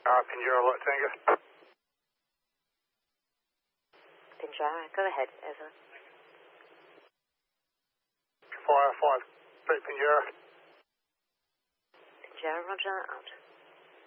Pinjarra, Light Tango. Pinjarra, go ahead, over. Fire 5, 3 Pinjarra. Pinjarra, roger, out.